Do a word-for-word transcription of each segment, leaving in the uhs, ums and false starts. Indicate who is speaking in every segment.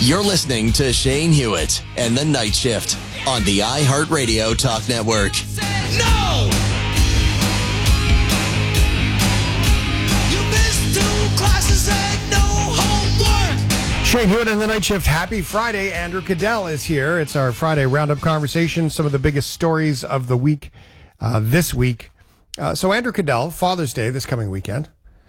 Speaker 1: You're listening to Shane Hewitt and the Night Shift on the iHeartRadio Talk Network.
Speaker 2: No! You missed two classes and no homework.
Speaker 3: Shane Hewitt and the Night Shift. Happy Friday. Andrew Cadell is here. It's our Friday roundup conversation. Some of the biggest stories of the week uh, this week. Uh, so Andrew Cadell, Father's Day this coming weekend.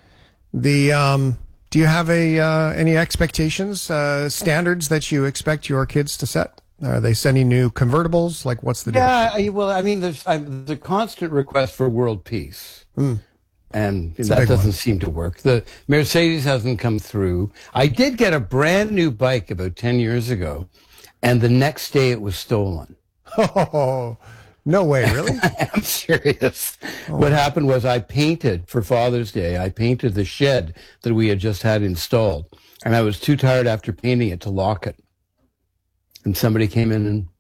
Speaker 3: The um, do you have a uh, any expectations, uh, standards that you expect your kids to set? Are they sending new convertibles? Like, what's the deal?
Speaker 4: Yeah, I, well, I mean, there's, I, there's a constant request for world peace.
Speaker 3: Mm.
Speaker 4: And
Speaker 3: It's a
Speaker 4: that
Speaker 3: big
Speaker 4: doesn't
Speaker 3: one.
Speaker 4: seem to work. The Mercedes hasn't come through. I did get a brand new bike about ten years ago, and the next day it was stolen.
Speaker 3: Oh, no way, really?
Speaker 4: I'm serious. What happened was I painted for Father's Day. I painted the shed that we had just had installed, and I was too tired after painting it to lock it. And somebody came in and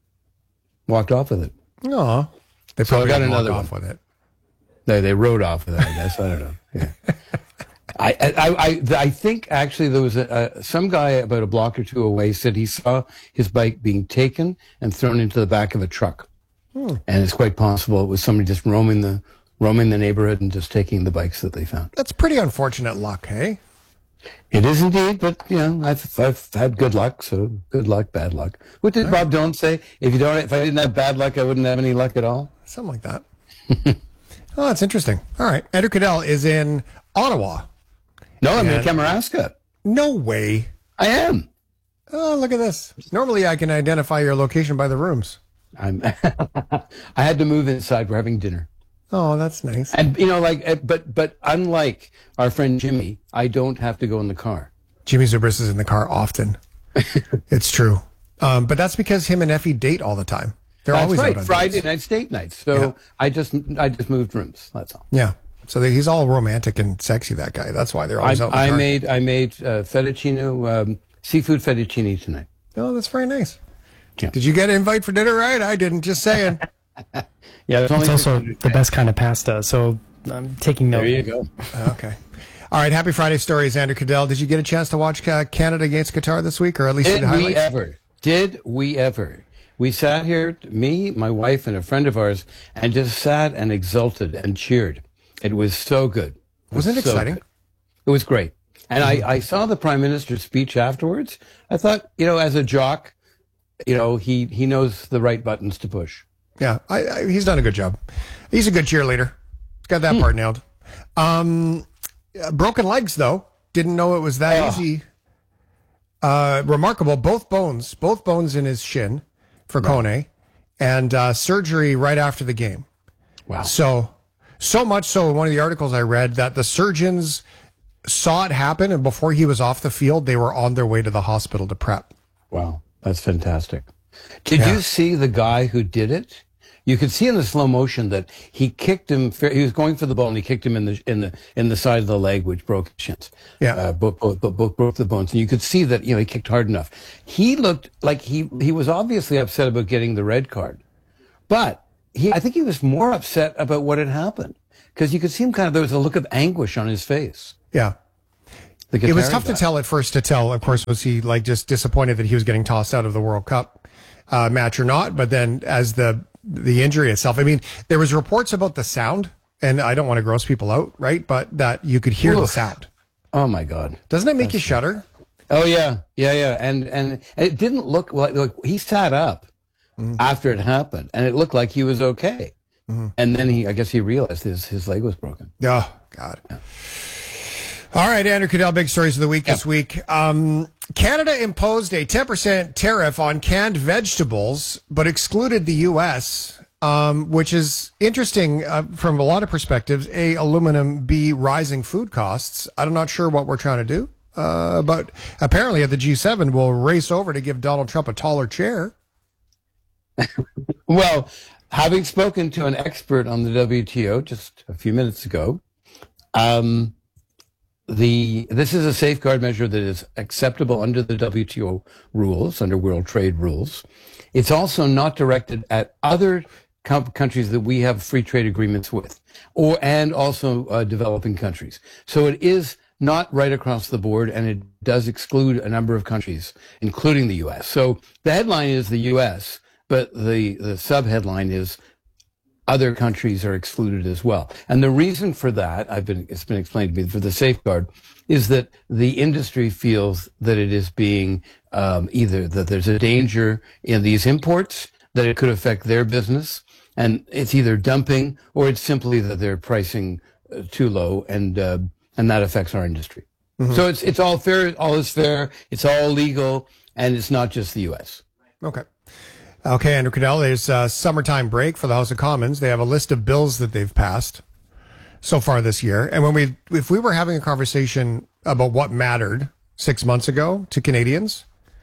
Speaker 4: walked off with it.
Speaker 3: Aw. They
Speaker 4: So I
Speaker 3: probably
Speaker 4: got
Speaker 3: didn't walk
Speaker 4: another
Speaker 3: off
Speaker 4: one.
Speaker 3: with it.
Speaker 4: They they rode off with it, I guess. I don't know. Yeah. I, I I I think actually there was a, a some guy about a block or two away said he saw his bike being taken and thrown into the back of a truck.
Speaker 3: Hmm.
Speaker 4: And it's quite possible it was somebody just roaming the roaming the neighborhood and just taking the bikes that they found.
Speaker 3: That's pretty unfortunate luck, hey?
Speaker 4: It is indeed, but you know, I've I've had good luck, so good luck, bad luck. What did Bob Dylan say? If you don't, if I didn't have bad luck, I wouldn't have any luck at all.
Speaker 3: Something like that. Oh, that's interesting. All right. Andrew Cadell is in Ottawa.
Speaker 4: No, I'm in
Speaker 3: And-
Speaker 4: Kamouraska.
Speaker 3: No way.
Speaker 4: I am.
Speaker 3: Oh, look at this. Normally I can identify your location by the rooms.
Speaker 4: I'm. I had to move inside. We're having dinner.
Speaker 3: Oh, that's nice.
Speaker 4: And you know, like, uh, but but unlike our friend Jimmy, I don't have to go in the car.
Speaker 3: Jimmy Zubris is in the car often. It's true. Um, but that's because him and Effie date all the time. They're
Speaker 4: That's
Speaker 3: always
Speaker 4: right.
Speaker 3: out on
Speaker 4: Friday
Speaker 3: dates.
Speaker 4: nights, date nights. So
Speaker 3: Yeah.
Speaker 4: I just I just moved rooms. That's all.
Speaker 3: Yeah. So they, he's all romantic and sexy, that guy. That's why they're
Speaker 4: I,
Speaker 3: always out in the
Speaker 4: I
Speaker 3: car.
Speaker 4: made I made uh, fettuccine, um, seafood fettuccine tonight.
Speaker 3: Oh, that's very nice.
Speaker 4: Yeah.
Speaker 3: Did you get an invite for dinner, right? I didn't. Just saying.
Speaker 4: Yeah, it's, only
Speaker 5: It's also the best kind of pasta, so I'm taking note.
Speaker 4: There you go.
Speaker 3: Okay. All right. Happy Friday stories, Andrew Cadell. Did you get a chance to watch uh, Canada against Qatar this week, or at least see
Speaker 4: Did
Speaker 3: the
Speaker 4: we
Speaker 3: highlights?
Speaker 4: ever? Did we ever? We sat here, me, my wife, and a friend of ours, and just sat and exulted and cheered. It was so good. It was
Speaker 3: Wasn't it
Speaker 4: so
Speaker 3: exciting?
Speaker 4: good. It was great. And I, I saw the Prime Minister's speech afterwards. I thought, you know, as a jock, you know, he, he knows the right buttons to push.
Speaker 3: Yeah, I, I, he's done a good job. He's a good cheerleader. He's got that part nailed. Um, uh, broken legs, though. Didn't know it was that
Speaker 4: Oh.
Speaker 3: easy. Uh, remarkable. Both bones, both bones in his shin for Kone, and uh, surgery right after the game.
Speaker 4: Wow.
Speaker 3: So, so much so in one of the articles I read that the surgeons saw it happen, and before he was off the field, they were on their way to the hospital to prep.
Speaker 4: Wow. That's fantastic. Did
Speaker 3: Yeah.
Speaker 4: you see the guy who did it? You could see in the slow motion that he kicked him. He was going for the ball, and he kicked him in the in the in the side of the leg, which broke his shins.
Speaker 3: Yeah.
Speaker 4: uh, both, both both broke the bones, and you could see that you know he kicked hard enough. He looked like he he was obviously upset about getting the red card, but he I think he was more upset about what had happened because you could see him kind of there was a look of anguish on his face.
Speaker 3: Yeah.
Speaker 4: The
Speaker 3: It was
Speaker 4: Qatari
Speaker 3: tough
Speaker 4: guy.
Speaker 3: to tell at first to tell, of course, was he like just disappointed that he was getting tossed out of the World Cup uh, match or not? But then as the the injury itself, I mean, there was reports about the sound, and I don't want to gross people out, right? But that you could hear the
Speaker 4: Oof.
Speaker 3: sound.
Speaker 4: Oh my God.
Speaker 3: Doesn't it make you shudder?
Speaker 4: Oh yeah, yeah, yeah, and and it didn't look like, like he sat up after it happened, and it looked like he was okay. And then he, I guess, he realized his his leg was broken.
Speaker 3: Oh, God. All right, Andrew Cadell, big stories of the week this week. Um, Canada imposed a ten percent tariff on canned vegetables, but excluded the U S, um, which is interesting uh, from a lot of perspectives. A, aluminum. B, rising food costs. I'm not sure what we're trying to do, uh, but apparently at the G seven, we'll race over to give Donald Trump a taller chair.
Speaker 4: Well, having spoken to an expert on the W T O just a few minutes ago, um, the this is a safeguard measure that is acceptable under the W T O rules, under World Trade rules. It's also not directed at other com- countries that we have free trade agreements with, or and also uh, developing countries. So it is not right across the board, and it does exclude a number of countries, including the U S. So the headline is the U S, but the, the sub-headline is other countries are excluded as well. And the reason for that, I've been, it's been explained to me, for the safeguard, is that the industry feels that it is being um, either that there's a danger in these imports, that it could affect their business, and it's either dumping or it's simply that they're pricing uh, too low, and uh, and that affects our industry. Mm-hmm. So it's it's all fair, all is fair, it's all legal, and it's not just the U S.
Speaker 3: Okay. Okay, Andrew Cadell, there's a summertime break for the House of Commons. They have a list of bills that they've passed so far this year. And when we, if we were having a conversation about what mattered six months ago to Canadians,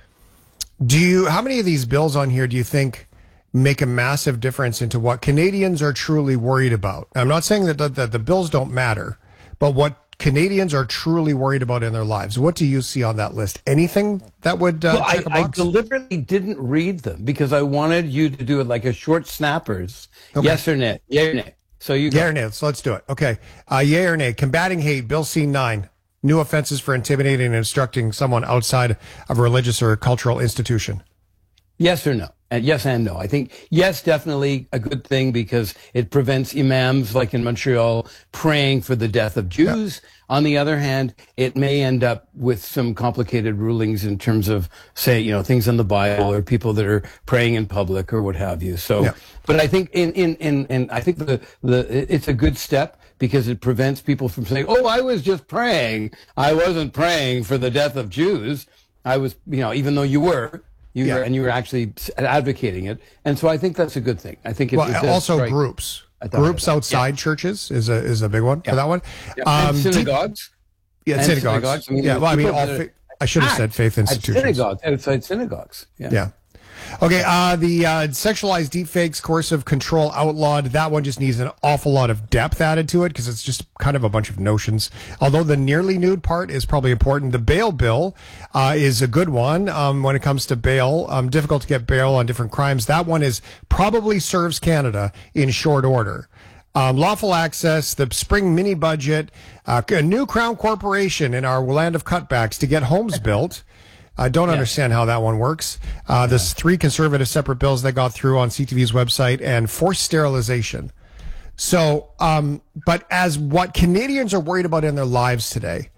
Speaker 3: do you, how many of these bills on here do you think make a massive difference into what Canadians are truly worried about? I'm not saying that the, that the bills don't matter, but what Canadians are truly worried about in their lives. What do you see on that list? Anything that would uh,
Speaker 4: well,
Speaker 3: check
Speaker 4: I,
Speaker 3: a box?
Speaker 4: I deliberately didn't read them because I wanted you to do it like a short snappers.
Speaker 3: Okay.
Speaker 4: Yes or nay? Yay or nay? So you
Speaker 3: Yay or nay? So let's do it. Okay. Uh, yay or nay? Combating hate, Bill C nine. New offenses for intimidating and instructing someone outside of a religious or cultural institution.
Speaker 4: Yes or no? And yes and no. I think yes, definitely a good thing because it prevents imams like in Montreal praying for the death of Jews. Yeah. On the other hand, it may end up with some complicated rulings in terms of, say, you know, things in the Bible or people that are praying in public or what have you. So, yeah. But I think in, in, in, in, I think the, the, it's a good step because it prevents people from saying, oh, I was just praying. I wasn't praying for the death of Jews. I was, you know, even though you were. You yeah. were, and you were actually advocating it, and so I think that's a good thing. I think it,
Speaker 3: well,
Speaker 4: it
Speaker 3: also groups, groups outside yeah. churches is a is a big one yeah. for that one.
Speaker 4: Yeah. Um, and synagogues,
Speaker 3: yeah,
Speaker 4: and
Speaker 3: synagogues.
Speaker 4: synagogues. I mean,
Speaker 3: yeah, well, I mean, all fa- I should have said faith institutions.
Speaker 4: Synagogues, outside synagogues. Yeah.
Speaker 3: yeah. Okay, uh, the uh, sexualized deepfakes, coercive control outlawed. That one just needs an awful lot of depth added to it because it's just kind of a bunch of notions. Although the nearly nude part is probably important. The bail bill uh, is a good one um, when it comes to bail. Um, difficult to get bail on different crimes. That one is probably serves Canada in short order. Um, lawful access, the spring mini budget, uh, a new Crown Corporation in our land of cutbacks to get homes built. I don't yeah. understand how that one works. Uh, yeah. There's three conservative separate bills that got through on C T V's website and forced sterilization. So, um, but as what Canadians are worried about in their lives today,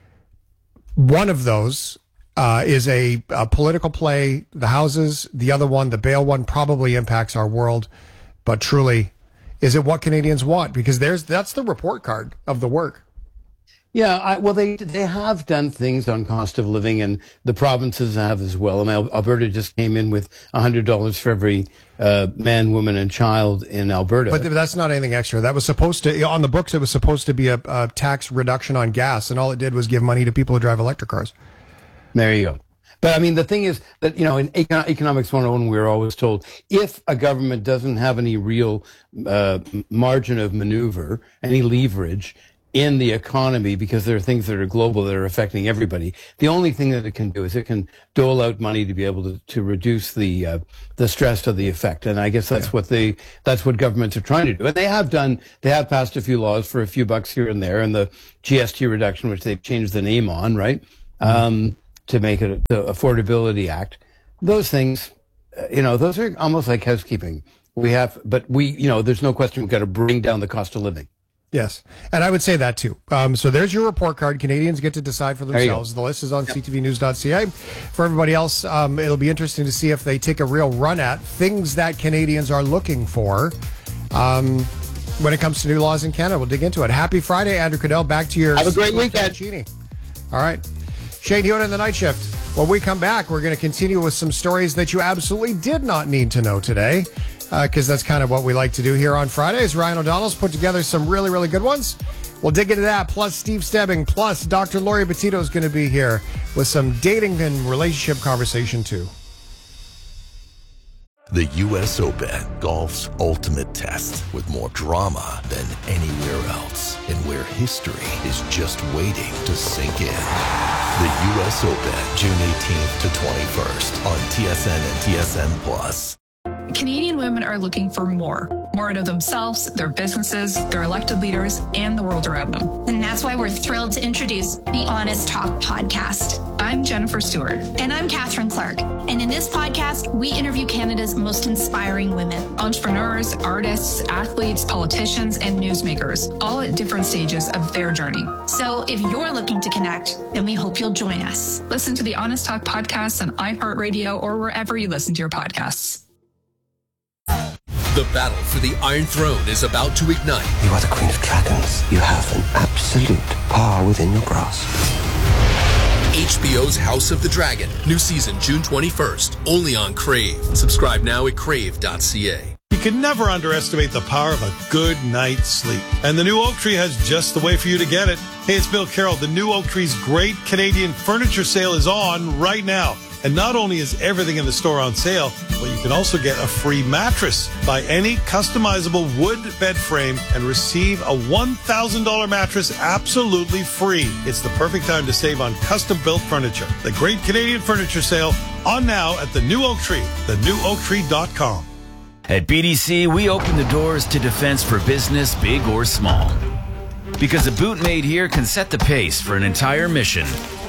Speaker 3: one of those uh, is a, a political play, the houses. The other one, the bail one, probably impacts our world. But truly, is it what Canadians want? Because there's that's the report card of the work.
Speaker 4: Yeah, I, well, they they have done things on cost of living, and the provinces have as well. I mean, Alberta just came in with one hundred dollars for every uh, man, woman, and child in Alberta.
Speaker 3: But that's not anything extra. That was supposed to, on the books, it was supposed to be a, a tax reduction on gas, and all it did was give money to people who drive electric cars.
Speaker 4: There you go. But I mean, the thing is that, you know, in Econ- Economics one oh one, we're always told if a government doesn't have any real uh, margin of maneuver, any leverage in the economy, because there are things that are global that are affecting everybody, the only thing that it can do is it can dole out money to be able to, to reduce the uh, the stress of the effect. And I guess that's yeah. what they that's what governments are trying to do. And they have done they have passed a few laws for a few bucks here and there, and the G S T reduction, which they've changed the name on, right, mm-hmm. um, to make it the Affordability Act. Those things, uh, you know, those are almost like housekeeping. We have, but we, you know, there's no question we've got to bring down the cost of living.
Speaker 3: Yes, and I would say that too. Um, so there's your report card. Canadians get to decide for themselves. The list is on yep. c t v news dot c a. For everybody else, um, it'll be interesting to see if they take a real run at things that Canadians are looking for um, when it comes to new laws in Canada. We'll dig into it. Happy Friday, Andrew Cadell. Back to your...
Speaker 4: Have a great weekend.
Speaker 3: All right. Shane Hewitt in the Night Shift. When we come back, we're going to continue with some stories that you absolutely did not need to know today, because uh, that's kind of what we like to do here on Fridays. Ryan O'Donnell's put together some really, really good ones. We'll dig into that, plus Steve Stebbing, plus Doctor Lori Petito is going to be here with some dating and relationship conversation, too.
Speaker 6: The U S Open, golf's ultimate test, with more drama than anywhere else, and where history is just waiting to sink in. The U S Open, June eighteenth to twenty-first on T S N and T S N Plus.
Speaker 7: Canadian women are looking for more. more out of themselves, their businesses, their elected leaders, and the world around them.
Speaker 8: And that's why we're thrilled to introduce the Honest Talk podcast.
Speaker 7: I'm Jennifer Stewart.
Speaker 8: And I'm Catherine Clark. And in this podcast, we interview Canada's most inspiring women.
Speaker 7: Entrepreneurs, artists, athletes, politicians, and newsmakers, all at different stages of their journey.
Speaker 8: So if you're looking to connect, then we hope you'll join us.
Speaker 7: Listen to the Honest Talk podcast on iHeartRadio or wherever you listen to your podcasts.
Speaker 9: The battle for the Iron Throne is about to ignite.
Speaker 10: You are the Queen of Dragons. You have an absolute power within your grasp.
Speaker 9: H B O's House of the Dragon. New season June twenty-first. Only on Crave. Subscribe now at crave dot c a.
Speaker 11: You can never underestimate the power of a good night's sleep. And the new Oak Tree has just the way for you to get it. Hey, it's Bill Carroll. The new Oak Tree's great Canadian furniture sale is on right now. And not only is everything in the store on sale, but you can also get a free mattress. Buy any customizable wood bed frame and receive a one thousand dollars mattress absolutely free. It's the perfect time to save on custom-built furniture. The Great Canadian Furniture Sale on now at the New Oak Tree, the new oak tree dot com.
Speaker 12: At B D C, we open the doors to defense for business, big or small. Because a boot made here can set the pace for an entire mission.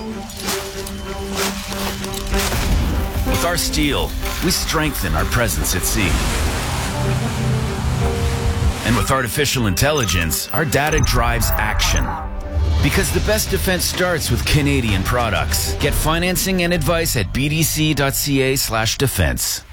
Speaker 12: With our steel, we strengthen our presence at sea. And with artificial intelligence, our data drives action. Because the best defense starts with Canadian products. Get financing and advice at b d c dot c a slash defense.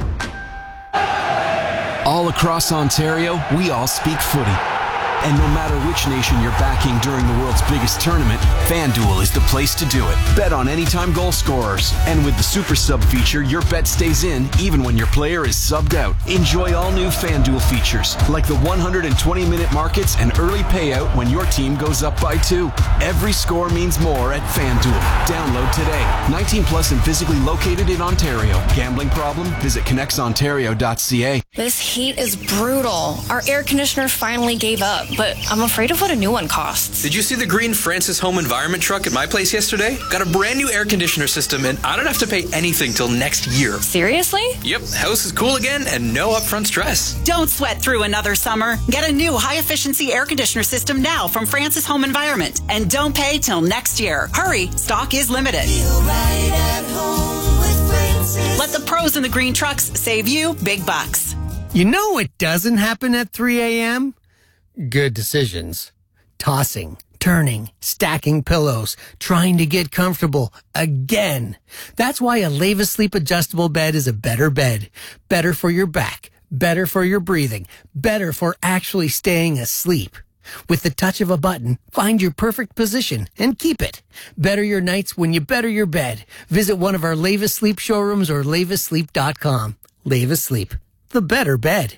Speaker 13: All across Ontario, we all speak footy. And no matter which nation you're backing during the world's biggest tournament, FanDuel is the place to do it. Bet on anytime goal scorers. And with the Super Sub feature, your bet stays in even when your player is subbed out. Enjoy all new FanDuel features, like the one hundred twenty minute markets and early payout when your team goes up by two. Every score means more at FanDuel. Download today. nineteen plus and physically located in Ontario. Gambling problem? Visit connects ontario dot c a.
Speaker 14: This heat is brutal. Our air conditioner finally gave up, but I'm afraid of what a new one costs.
Speaker 15: Did you see the green Francis Home Environment truck at my place yesterday? Got a brand new air conditioner system, and I don't have to pay anything till next year.
Speaker 14: Seriously?
Speaker 15: Yep, house is cool again and no upfront stress.
Speaker 16: Don't sweat through another summer. Get a new high-efficiency air conditioner system now from Francis Home Environment, and don't pay till next year. Hurry, stock is limited.
Speaker 2: Right at home with Francis.
Speaker 16: Let the pros in the green trucks save you big bucks.
Speaker 17: You know what doesn't happen at three a.m.? Good decisions. Tossing, turning, stacking pillows, trying to get comfortable again. That's why a Leva Sleep adjustable bed is a better bed. Better for your back, better for your breathing, better for actually staying asleep. With the touch of a button, find your perfect position and keep it. Better your nights when you better your bed. Visit one of our Leva Sleep showrooms or leva sleep dot com. Leva Sleep, the better bed.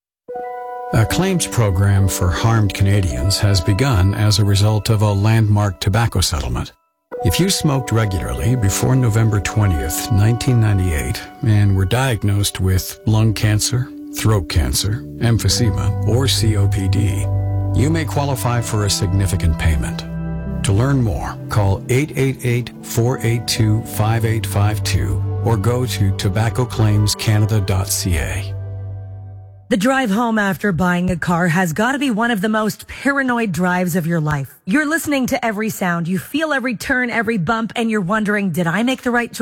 Speaker 18: A claims program for harmed Canadians has begun as a result of a landmark tobacco settlement. If you smoked regularly before November twentieth, nineteen ninety-eight, and were diagnosed with lung cancer, throat cancer, emphysema, or C O P D, you may qualify for a significant payment. To learn more, call eight eight eight, four eight two, five eight five two or go to tobacco claims canada dot c a.
Speaker 19: The drive home after buying a car has got to be one of the most paranoid drives of your life. You're listening to every sound, you feel every turn, every bump, and you're wondering, did I make the right choice?